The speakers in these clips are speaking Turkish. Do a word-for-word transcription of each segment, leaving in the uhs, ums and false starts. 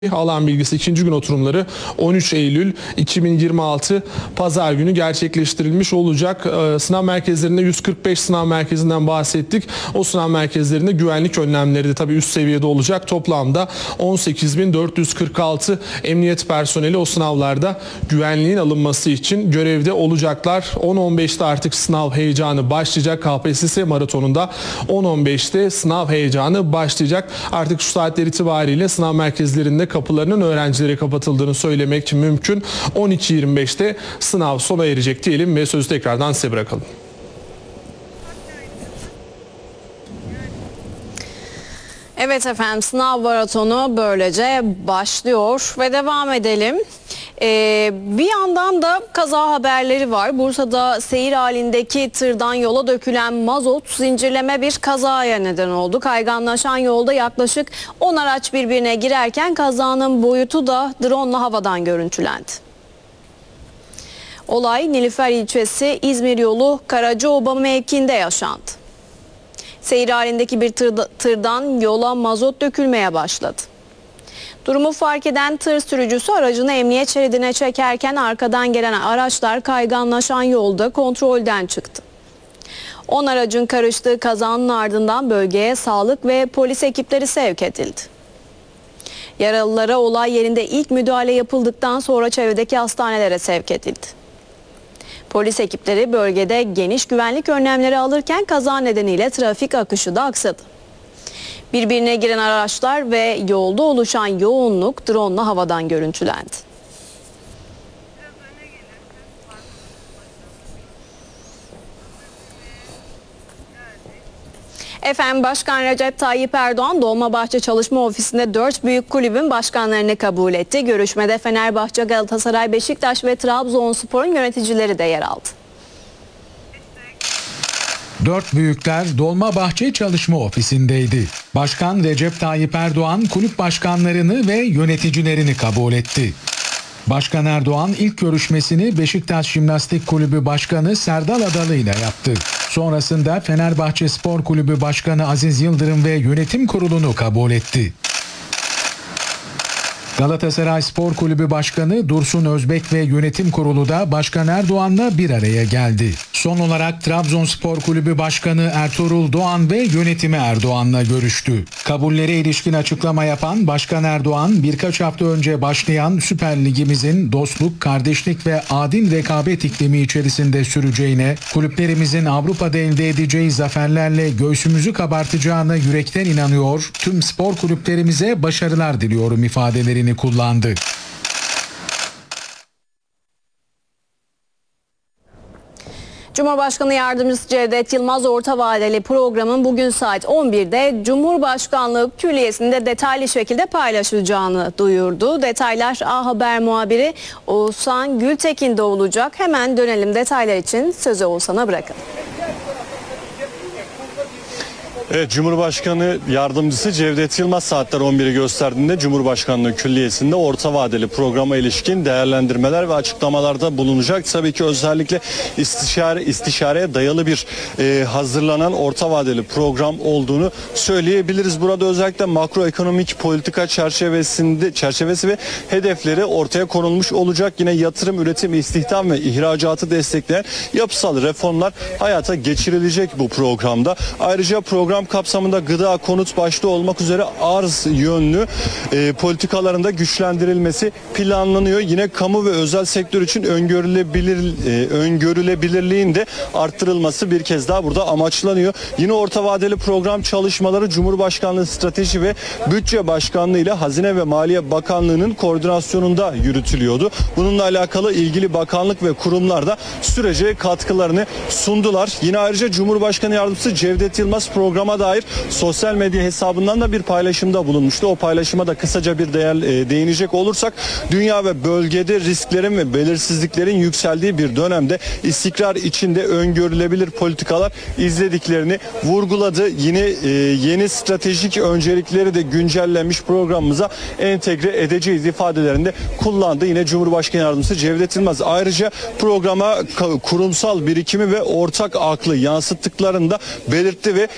Alan bilgisi ikinci gün oturumları on üç Eylül iki bin yirmi altı Pazar günü gerçekleştirilmiş olacak. Sınav merkezlerinde yüz kırk beş sınav merkezinden bahsettik. O sınav merkezlerinde güvenlik önlemleri de tabii üst seviyede olacak. Toplamda on sekiz bin dört yüz kırk altı emniyet personeli o sınavlarda güvenliğin alınması için görevde olacaklar. on on beşte artık sınav heyecanı başlayacak. K P S S maratonunda on on beşte sınav heyecanı başlayacak. Artık şu saatler itibariyle sınav merkezlerinde kapılarının öğrencilere kapatıldığını söylemek mümkün. on iki yirmi beşte sınav sona erecek diyelim ve sözü tekrardan size bırakalım. Evet efendim, sınav maratonu böylece başlıyor ve devam edelim. Ee, bir yandan da kaza haberleri var. Bursa'da seyir halindeki tırdan yola dökülen mazot zincirleme bir kazaya neden oldu. Kayganlaşan yolda yaklaşık on araç birbirine girerken kazanın boyutu da drone'la havadan görüntülendi. Olay Nilüfer ilçesi İzmir yolu Karacaoba mevkiinde yaşandı. Seyir halindeki bir tırda, tırdan yola mazot dökülmeye başladı. Durumu fark eden tır sürücüsü aracını emniyet şeridine çekerken arkadan gelen araçlar kayganlaşan yolda kontrolden çıktı. on aracın karıştığı kazanın ardından bölgeye sağlık ve polis ekipleri sevk edildi. Yaralılara olay yerinde ilk müdahale yapıldıktan sonra çevredeki hastanelere sevk edildi. Polis ekipleri bölgede geniş güvenlik önlemleri alırken kaza nedeniyle trafik akışı da aksadı. Birbirine giren araçlar ve yolda oluşan yoğunluk drone'la havadan görüntülendi. Efendim, Başkan Recep Tayyip Erdoğan Dolmabahçe Çalışma Ofisi'nde dört büyük kulübün başkanlarını kabul etti. Görüşmede Fenerbahçe, Galatasaray, Beşiktaş ve Trabzonspor'un yöneticileri de yer aldı. Dört büyükler Dolmabahçe Çalışma Ofisi'ndeydi. Başkan Recep Tayyip Erdoğan kulüp başkanlarını ve yöneticilerini kabul etti. Başkan Erdoğan ilk görüşmesini Beşiktaş Jimnastik Kulübü Başkanı Serdal Adalı ile yaptı. Sonrasında Fenerbahçe Spor Kulübü Başkanı Aziz Yıldırım ve yönetim kurulunu kabul etti. Galatasaray Spor Kulübü Başkanı Dursun Özbek ve yönetim kurulu da Başkan Erdoğan'la bir araya geldi. Son olarak Trabzonspor Kulübü Başkanı Ertuğrul Doğan ve yönetimi Erdoğan'la görüştü. Kabullere ilişkin açıklama yapan Başkan Erdoğan, birkaç hafta önce başlayan Süper Ligimizin dostluk, kardeşlik ve adil rekabet iklimi içerisinde süreceğine, kulüplerimizin Avrupa'da elde edeceği zaferlerle göğsümüzü kabartacağına yürekten inanıyor, tüm spor kulüplerimize başarılar diliyorum ifadelerini kullandı. Cumhurbaşkanı Yardımcısı Cevdet Yılmaz orta vadeli programın bugün saat on birde Cumhurbaşkanlığı Külliyesi'nde detaylı şekilde paylaşılacağını duyurdu. Detaylar A Haber muhabiri Oğuzhan Gültekin'de olacak. Hemen dönelim detaylar için, sözü Oğuzhan'a bırakalım. Evet, Cumhurbaşkanı Yardımcısı Cevdet Yılmaz saatler on biri gösterdiğinde Cumhurbaşkanlığı Külliyesi'nde orta vadeli programa ilişkin değerlendirmeler ve açıklamalarda bulunacak. Tabii ki özellikle istişare istişareye dayalı bir e, hazırlanan orta vadeli program olduğunu söyleyebiliriz. Burada özellikle makroekonomik politika çerçevesinde çerçevesi ve hedefleri ortaya konulmuş olacak. Yine yatırım, üretim, istihdam ve ihracatı destekleyen yapısal reformlar hayata geçirilecek bu programda. Ayrıca program kapsamında gıda, konut başta olmak üzere arz yönlü e, politikalarında güçlendirilmesi planlanıyor. Yine kamu ve özel sektör için öngörülebilir e, öngörülebilirliğin de arttırılması bir kez daha burada amaçlanıyor. Yine orta vadeli program çalışmaları Cumhurbaşkanlığı Strateji ve Bütçe Başkanlığı ile Hazine ve Maliye Bakanlığı'nın koordinasyonunda yürütülüyordu. Bununla alakalı ilgili bakanlık ve kurumlar da sürece katkılarını sundular. Yine ayrıca Cumhurbaşkanı Yardımcısı Cevdet Yılmaz programa dair sosyal medya hesabından da bir paylaşımda bulunmuştu. O paylaşıma da kısaca bir değer, e, değinecek olursak, dünya ve bölgede risklerin ve belirsizliklerin yükseldiği bir dönemde istikrar içinde öngörülebilir politikalar izlediklerini vurguladı. Yine e, yeni stratejik öncelikleri de güncellenmiş programımıza entegre edeceğiz ifadelerinde kullandı. Yine Cumhurbaşkanı Yardımcısı Cevdet Yılmaz ayrıca programa kurumsal birikimi ve ortak aklı yansıttıklarını da belirtti ve emeği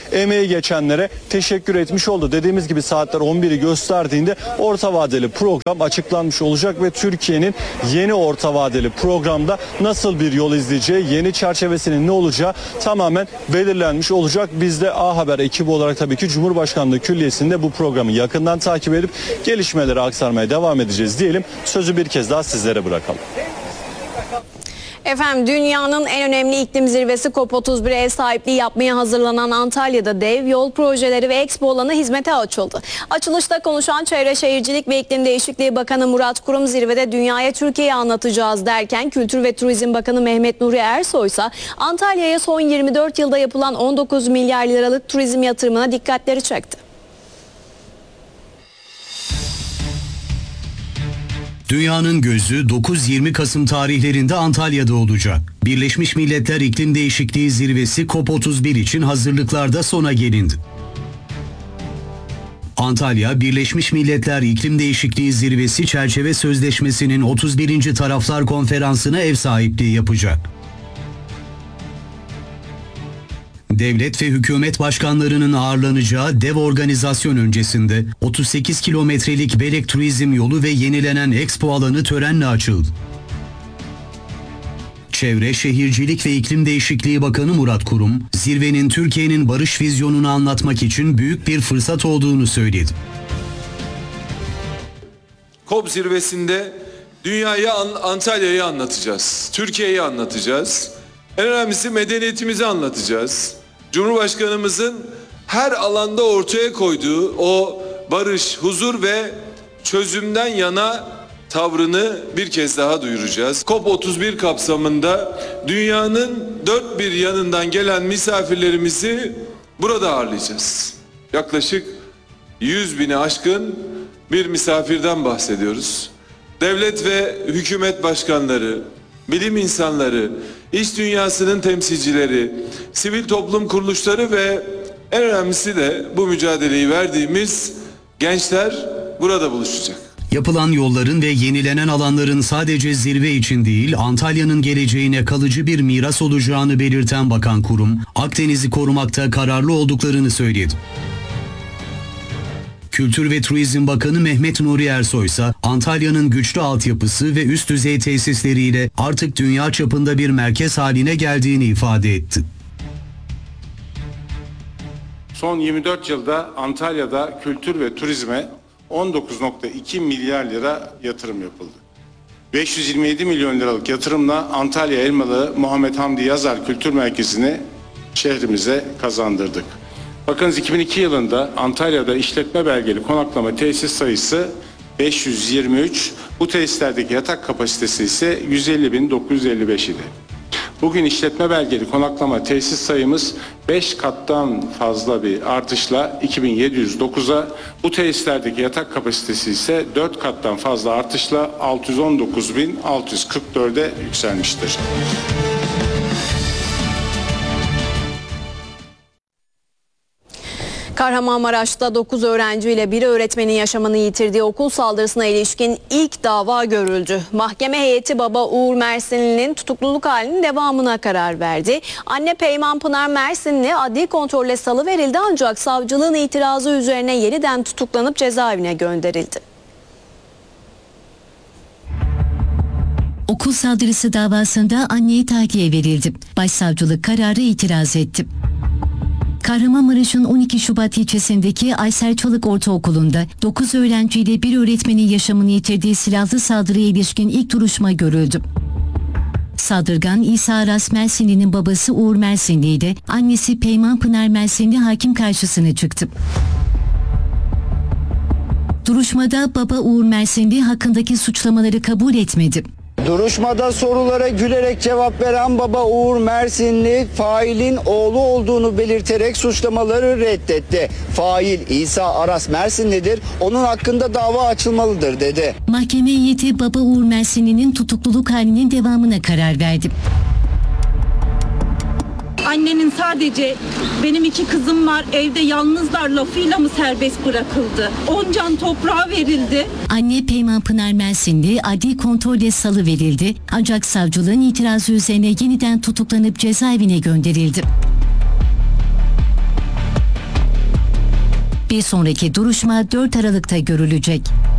emeği geçenlere teşekkür etmiş oldu. Dediğimiz gibi saatler on biri gösterdiğinde orta vadeli program açıklanmış olacak ve Türkiye'nin yeni orta vadeli programda nasıl bir yol izleyeceği, yeni çerçevesinin ne olacağı tamamen belirlenmiş olacak. Biz de A Haber ekibi olarak tabii ki Cumhurbaşkanlığı Külliyesi'nde bu programı yakından takip edip gelişmeleri aktarmaya devam edeceğiz diyelim. Sözü bir kez daha sizlere bırakalım. Efendim, dünyanın en önemli iklim zirvesi COP otuz bire ev sahipliği yapmaya hazırlanan Antalya'da dev yol projeleri ve expo alanı hizmete açıldı. Açılışta konuşan Çevre Şehircilik ve İklim Değişikliği Bakanı Murat Kurum zirvede dünyaya Türkiye'yi anlatacağız derken, Kültür ve Turizm Bakanı Mehmet Nuri Ersoy ise Antalya'ya son yirmi dört yılda yapılan on dokuz milyar liralık turizm yatırımına dikkatleri çekti. Dünyanın gözü dokuz yirmi Kasım tarihlerinde Antalya'da olacak. Birleşmiş Milletler İklim Değişikliği Zirvesi COP otuz bir için hazırlıklarda sona gelindi. Antalya, Birleşmiş Milletler İklim Değişikliği Zirvesi Çerçeve Sözleşmesi'nin otuz birinci Taraflar Konferansı'na ev sahipliği yapacak. Devlet ve hükümet başkanlarının ağırlanacağı dev organizasyon öncesinde otuz sekiz kilometrelik Belek Turizm Yolu ve yenilenen expo alanı törenle açıldı. Çevre, Şehircilik ve İklim Değişikliği Bakanı Murat Kurum, zirvenin Türkiye'nin barış vizyonunu anlatmak için büyük bir fırsat olduğunu söyledi. COP zirvesinde dünyaya, Antalya'yı anlatacağız, Türkiye'yi anlatacağız. En önemlisi medeniyetimizi anlatacağız. Cumhurbaşkanımızın her alanda ortaya koyduğu o barış, huzur ve çözümden yana tavrını bir kez daha duyuracağız. COP otuz bir kapsamında dünyanın dört bir yanından gelen misafirlerimizi burada ağırlayacağız. Yaklaşık yüz bini aşkın bir misafirden bahsediyoruz. Devlet ve hükümet başkanları, bilim insanları, iş dünyasının temsilcileri, sivil toplum kuruluşları ve en önemlisi de bu mücadeleyi verdiğimiz gençler burada buluşacak. Yapılan yolların ve yenilenen alanların sadece zirve için değil, Antalya'nın geleceğine kalıcı bir miras olacağını belirten Bakan Kurum, Akdeniz'i korumakta kararlı olduklarını söyledi. Kültür ve Turizm Bakanı Mehmet Nuri Ersoy ise Antalya'nın güçlü altyapısı ve üst düzey tesisleriyle artık dünya çapında bir merkez haline geldiğini ifade etti. Son yirmi dört yılda Antalya'da kültür ve turizme on dokuz nokta iki milyar lira yatırım yapıldı. beş yüz yirmi yedi milyon liralık yatırımla Antalya Elmalı Muhammed Hamdi Yazar Kültür Merkezi'ni şehrimize kazandırdık. Bakınız, iki bin iki yılında Antalya'da işletme belgeli konaklama tesis sayısı beş yüz yirmi üç, bu tesislerdeki yatak kapasitesi ise yüz elli bin dokuz yüz elli beş idi. Bugün işletme belgeli konaklama tesis sayımız beş kattan fazla bir artışla iki bin yedi yüz dokuza, bu tesislerdeki yatak kapasitesi ise dört kattan fazla artışla altı yüz on dokuz bin altı yüz kırk dörde yükselmiştir. Kahramanmaraş'ta dokuz öğrenci ile bir öğretmenin yaşamını yitirdiği okul saldırısına ilişkin ilk dava görüldü. Mahkeme heyeti baba Uğur Mersinli'nin tutukluluk halinin devamına karar verdi. Anne Peyman Pınar Mersinli adli kontrolle salıverildi, ancak savcılığın itirazı üzerine yeniden tutuklanıp cezaevine gönderildi. Okul saldırısı davasında anneye tahliye verildi. Başsavcılık kararı itiraz etti. Kahramanmaraş'ın on iki Şubat ilçesindeki Aysel Çalık Ortaokulu'nda dokuz öğrenciyle bir öğretmenin yaşamını yitirdiği silahlı saldırıya ilişkin ilk duruşma görüldü. Saldırgan İsa Aras Mersinli'nin babası Uğur Mersinli'ydi. Annesi Peyman Pınar Mersinli hakim karşısına çıktı. Duruşmada baba Uğur Mersinli hakkındaki suçlamaları kabul etmedi. Duruşmada sorulara gülerek cevap veren baba Uğur Mersinli, failin oğlu olduğunu belirterek suçlamaları reddetti. Fail İsa Aras Mersinli'dir, onun hakkında dava açılmalıdır dedi. Mahkeme heyeti baba Uğur Mersinli'nin tutukluluk halinin devamına karar verdi. Annenin sadece benim iki kızım var, evde yalnızlar lafıyla mı serbest bırakıldı? On can toprağa verildi. Anne Peyman Pınar Mersinli adli kontrolle salıverildi, ancak savcılığın itirazı üzerine yeniden tutuklanıp cezaevine gönderildi. Bir sonraki duruşma dört Aralık'ta görülecek.